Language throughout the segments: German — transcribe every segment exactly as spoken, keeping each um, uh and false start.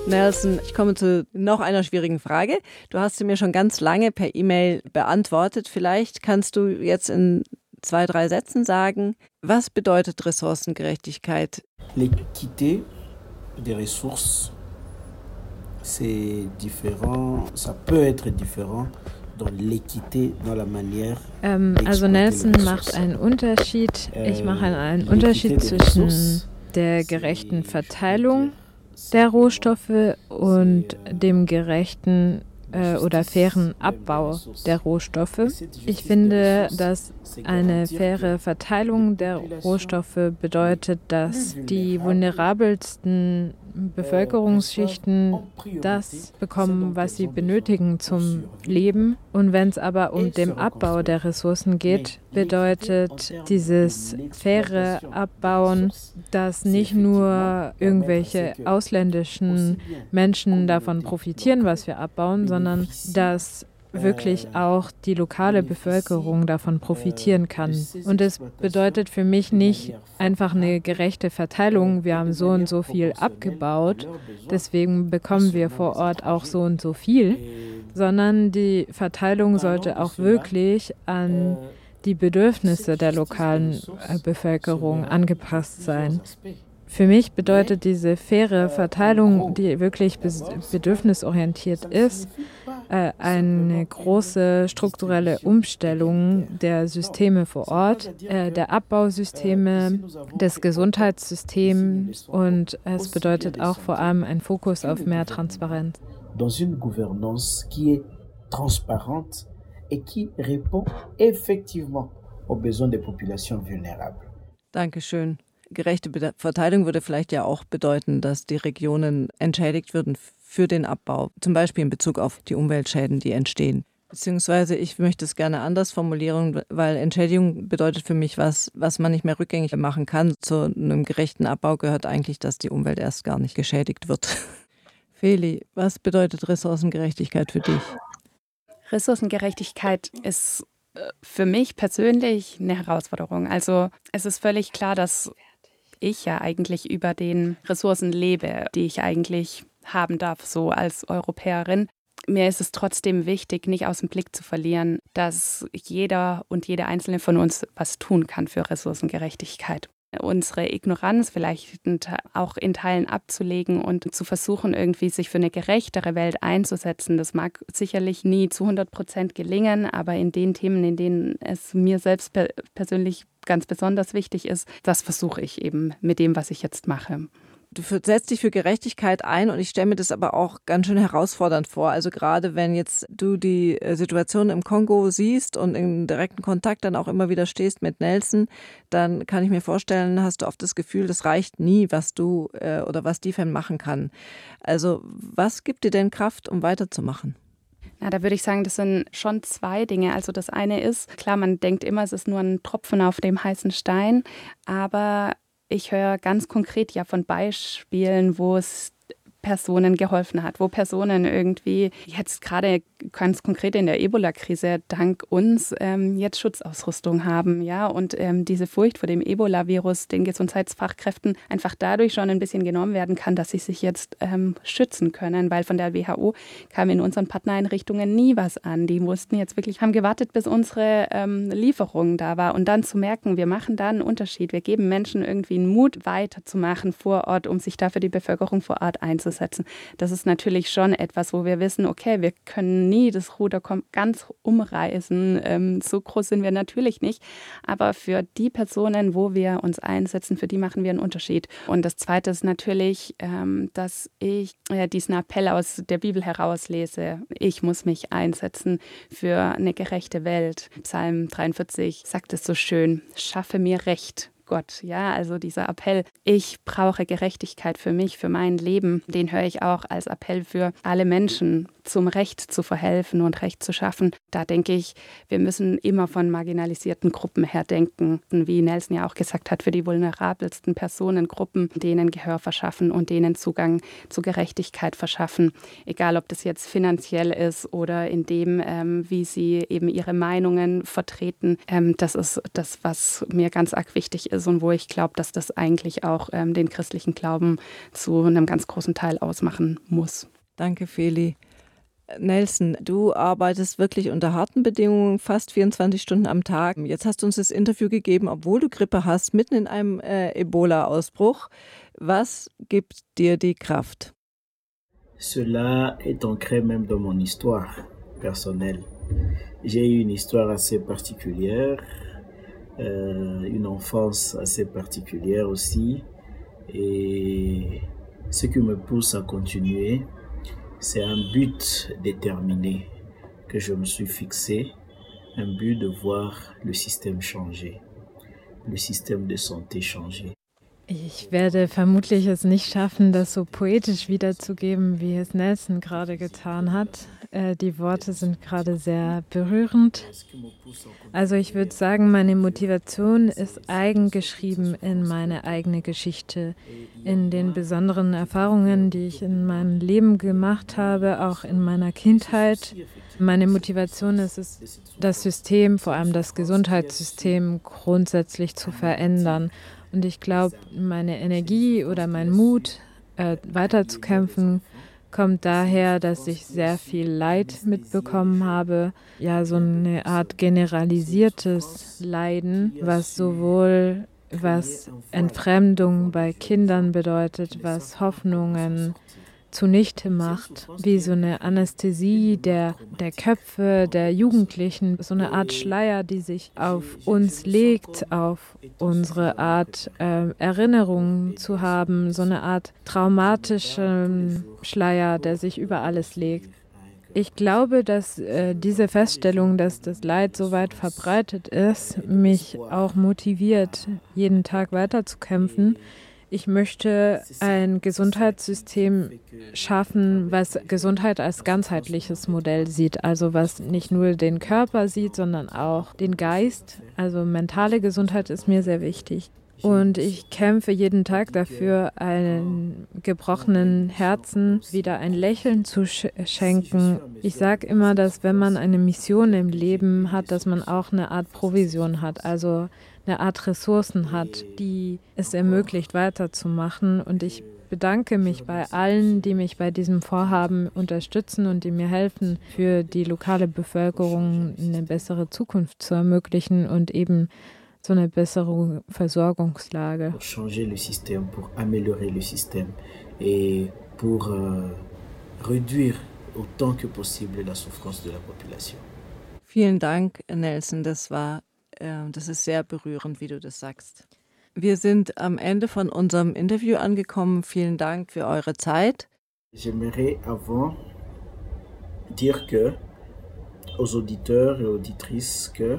Nelson, ich komme zu noch einer schwierigen Frage. Du hast sie mir schon ganz lange per E-Mail beantwortet. Vielleicht kannst du jetzt in zwei, drei Sätzen sagen, was bedeutet Ressourcengerechtigkeit? L'équité des ressources, c'est différent, ça peut être différent dans l'équité, dans la manière. Ähm, also Nelson macht einen Unterschied. Ich mache einen Unterschied zwischen der gerechten Verteilung der Rohstoffe und dem gerechten äh, oder fairen Abbau der Rohstoffe. Ich finde, dass eine faire Verteilung der Rohstoffe bedeutet, dass die vulnerabelsten Bevölkerungsschichten das bekommen, was sie benötigen zum Leben. Und wenn es aber um den Abbau der Ressourcen geht, bedeutet dieses faire Abbauen, dass nicht nur irgendwelche ausländischen Menschen davon profitieren, was wir abbauen, sondern dass wirklich auch die lokale Bevölkerung davon profitieren kann. Und es bedeutet für mich nicht einfach eine gerechte Verteilung, wir haben so und so viel abgebaut, deswegen bekommen wir vor Ort auch so und so viel, sondern die Verteilung sollte auch wirklich an die Bedürfnisse der lokalen Bevölkerung angepasst sein. Für mich bedeutet diese faire Verteilung, die wirklich bedürfnisorientiert ist, eine große strukturelle Umstellung der Systeme vor Ort, der Abbausysteme, des Gesundheitssystems, und es bedeutet auch vor allem ein Fokus auf mehr Transparenz. Dans une gouvernance qui est transparente et qui répond effectivement aux besoins des populations vulnérables. Dankeschön. Gerechte Verteilung würde vielleicht ja auch bedeuten, dass die Regionen entschädigt würden für den Abbau, zum Beispiel in Bezug auf die Umweltschäden, die entstehen. Beziehungsweise ich möchte es gerne anders formulieren, weil Entschädigung bedeutet für mich was, was man nicht mehr rückgängig machen kann. Zu einem gerechten Abbau gehört eigentlich, dass die Umwelt erst gar nicht geschädigt wird. Feli, was bedeutet Ressourcengerechtigkeit für dich? Ressourcengerechtigkeit ist für mich persönlich eine Herausforderung. Also es ist völlig klar, dass ich ja eigentlich über den Ressourcen lebe, die ich eigentlich haben darf, so als Europäerin. Mir ist es trotzdem wichtig, nicht aus dem Blick zu verlieren, dass jeder und jede Einzelne von uns was tun kann für Ressourcengerechtigkeit. Unsere Ignoranz vielleicht auch in Teilen abzulegen und zu versuchen, irgendwie sich für eine gerechtere Welt einzusetzen. Das mag sicherlich nie zu hundert Prozent gelingen, aber in den Themen, in denen es mir selbst per- persönlich ganz besonders wichtig ist, das versuche ich eben mit dem, was ich jetzt mache. Du setzt dich für Gerechtigkeit ein und ich stelle mir das aber auch ganz schön herausfordernd vor. Also gerade wenn jetzt du die Situation im Kongo siehst und in direkten Kontakt dann auch immer wieder stehst mit Nelson, dann kann ich mir vorstellen, hast du oft das Gefühl, das reicht nie, was du äh, oder was D F E M machen kann. Also was gibt dir denn Kraft, um weiterzumachen? Ja, da würde ich sagen, das sind schon zwei Dinge. Also das eine ist, klar, man denkt immer, es ist nur ein Tropfen auf dem heißen Stein, aber ich höre ganz konkret ja von Beispielen, wo es Personen geholfen hat, wo Personen irgendwie jetzt gerade ganz konkret in der Ebola-Krise dank uns ähm, jetzt Schutzausrüstung haben, ja, und ähm, diese Furcht vor dem Ebola-Virus den Gesundheitsfachkräften einfach dadurch schon ein bisschen genommen werden kann, dass sie sich jetzt ähm, schützen können, weil von der W H O kam in unseren Partnereinrichtungen nie was an. Die mussten jetzt wirklich, haben gewartet, bis unsere ähm, Lieferung da war und dann zu merken, wir machen da einen Unterschied. Wir geben Menschen irgendwie einen Mut, weiterzumachen vor Ort, um sich da für die Bevölkerung vor Ort einzusetzen. Das ist natürlich schon etwas, wo wir wissen, okay, wir können nie das Ruder ganz umreißen. Ähm, so groß sind wir natürlich nicht. Aber für die Personen, wo wir uns einsetzen, für die machen wir einen Unterschied. Und das Zweite ist natürlich, ähm, dass ich äh, diesen Appell aus der Bibel herauslese. Ich muss mich einsetzen für eine gerechte Welt. Psalm dreiundvierzig sagt es so schön: Schaffe mir Recht, Gott, ja, also dieser Appell, ich brauche Gerechtigkeit für mich, für mein Leben, den höre ich auch als Appell für alle Menschen, zum Recht zu verhelfen und Recht zu schaffen. Da denke ich, wir müssen immer von marginalisierten Gruppen her denken, wie Nelson ja auch gesagt hat, für die vulnerabelsten Personengruppen, denen Gehör verschaffen und denen Zugang zu Gerechtigkeit verschaffen, egal ob das jetzt finanziell ist oder in dem, ähm, wie sie eben ihre Meinungen vertreten. Ähm, das ist das, was mir ganz arg wichtig ist. ist und wo ich glaube, dass das eigentlich auch ähm, den christlichen Glauben zu einem ganz großen Teil ausmachen muss. Danke, Feli. Nelson, du arbeitest wirklich unter harten Bedingungen, fast vierundzwanzig Stunden am Tag. Jetzt hast du uns das Interview gegeben, obwohl du Grippe hast, mitten in einem äh, Ebola-Ausbruch. Was gibt dir die Kraft? Cela est ancré même dans mon histoire personnelle. J'ai eu une histoire assez particulière, euh, une enfance assez particulière aussi. Et ce qui me pousse à continuer, c'est un but déterminé que je me suis fixé, un but de voir le système changer, le système de santé changer. Ich werde vermutlich es nicht schaffen, das so poetisch wiederzugeben, wie es Nelson gerade getan hat. Äh, die Worte sind gerade sehr berührend. Also ich würde sagen, meine Motivation ist eigengeschrieben in meine eigene Geschichte, in den besonderen Erfahrungen, die ich in meinem Leben gemacht habe, auch in meiner Kindheit. Meine Motivation ist es, das System, vor allem das Gesundheitssystem, grundsätzlich zu verändern. Und ich glaube, meine Energie oder mein Mut, äh, weiterzukämpfen, kommt daher, dass ich sehr viel Leid mitbekommen habe. Ja, so eine Art generalisiertes Leiden, was sowohl was Entfremdung bei Kindern bedeutet, was Hoffnungen zunichte macht, wie so eine Anästhesie der, der Köpfe der Jugendlichen, so eine Art Schleier, die sich auf uns legt, auf unsere Art äh, Erinnerungen zu haben, so eine Art traumatischen Schleier, der sich über alles legt. Ich glaube, dass äh, diese Feststellung, dass das Leid so weit verbreitet ist, mich auch motiviert, jeden Tag weiterzukämpfen. Ich möchte ein Gesundheitssystem schaffen, was Gesundheit als ganzheitliches Modell sieht, also was nicht nur den Körper sieht, sondern auch den Geist. Also mentale Gesundheit ist mir sehr wichtig. Und ich kämpfe jeden Tag dafür, einem gebrochenen Herzen wieder ein Lächeln zu sch- schenken. Ich sage immer, dass wenn man eine Mission im Leben hat, dass man auch eine Art Provision hat, also eine Art Ressourcen hat, die es ermöglicht, weiterzumachen. Und ich bedanke mich bei allen, die mich bei diesem Vorhaben unterstützen und die mir helfen, für die lokale Bevölkerung eine bessere Zukunft zu ermöglichen und eben so eine bessere Versorgungslage. Pour changer le système, pour améliorer le système et pour euh, réduire autant que possible la souffrance de la population. Vielen Dank, Nelson. Das war, äh, das ist sehr berührend, wie du das sagst. Wir sind am Ende von unserem Interview angekommen. Vielen Dank für eure Zeit. J'aimerais avant dire que aux auditeurs et auditrices que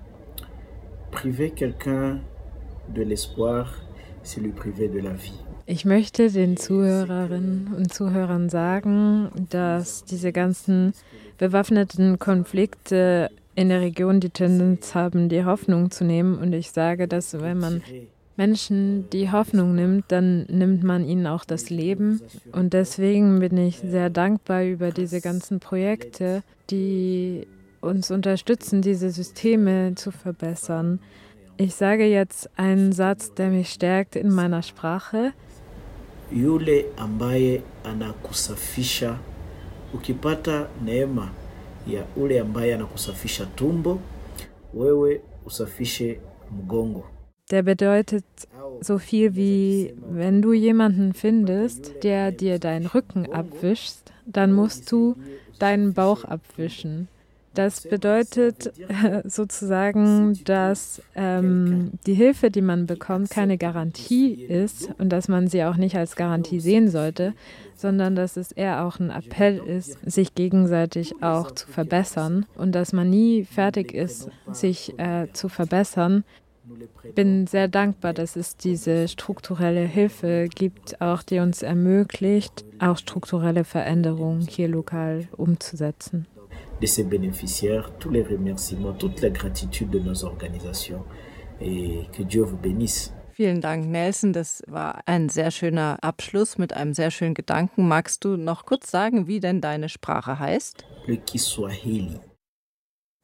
priver quelqu'un de l'espoir, c'est lui priver de la vie. Ich möchte den Zuhörerinnen und Zuhörern sagen, dass diese ganzen bewaffneten Konflikte in der Region die Tendenz haben, die Hoffnung zu nehmen. Und ich sage, dass wenn man Menschen die Hoffnung nimmt, dann nimmt man ihnen auch das Leben. Und deswegen bin ich sehr dankbar über diese ganzen Projekte, die uns unterstützen, diese Systeme zu verbessern. Ich sage jetzt einen Satz, der mich stärkt in meiner Sprache. Yule ambaye anakusafisha, ukipata neema ya ule ambaye anakusafisha tumbo, wewe usafishe mgongo. Der bedeutet so viel wie, wenn du jemanden findest, der dir deinen Rücken abwischt, dann musst du deinen Bauch abwischen. Das bedeutet äh, sozusagen, dass ähm, die Hilfe, die man bekommt, keine Garantie ist und dass man sie auch nicht als Garantie sehen sollte, sondern dass es eher auch ein Appell ist, sich gegenseitig auch zu verbessern und dass man nie fertig ist, sich äh, zu verbessern. Ich bin sehr dankbar, dass es diese strukturelle Hilfe gibt, auch die uns ermöglicht, auch strukturelle Veränderungen hier lokal umzusetzen. De ces bénéficiaires, tous les remerciements, toute la gratitude de nos organisations et que Dieu vous bénisse. Vielen Dank, Nelson. Das war ein sehr schöner Abschluss mit einem sehr schönen Gedanken. Magst du noch kurz sagen, wie denn deine Sprache heißt? Le Kiswahili.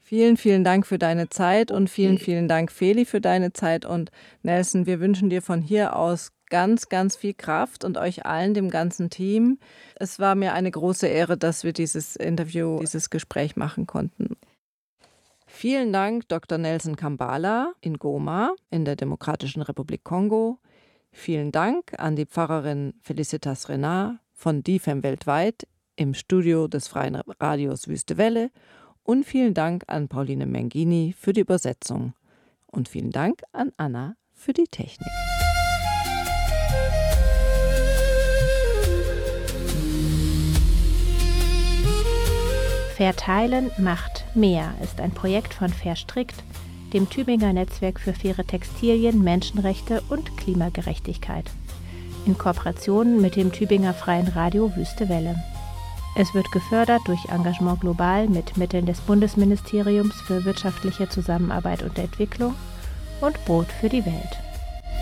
Vielen, vielen Dank für deine Zeit und vielen, vielen Dank, Feli, für deine Zeit. Und Nelson, wir wünschen dir von hier aus ganz, ganz viel Kraft und euch allen, dem ganzen Team. Es war mir eine große Ehre, dass wir dieses Interview, dieses Gespräch machen konnten. Vielen Dank, Doktor Nelson Kambala in Goma in der Demokratischen Republik Kongo. Vielen Dank an die Pfarrerin Felicitas Renard von D I F E M weltweit im Studio des Freien Radios Wüste Welle. Und vielen Dank an Pauline Mengini für die Übersetzung. Und vielen Dank an Anna für die Technik. Verteilen macht mehr ist ein Projekt von Verstrickt, dem Tübinger Netzwerk für faire Textilien, Menschenrechte und Klimagerechtigkeit. In Kooperation mit dem Tübinger Freien Radio Wüste Welle. Es wird gefördert durch Engagement Global mit Mitteln des Bundesministeriums für wirtschaftliche Zusammenarbeit und Entwicklung und Brot für die Welt.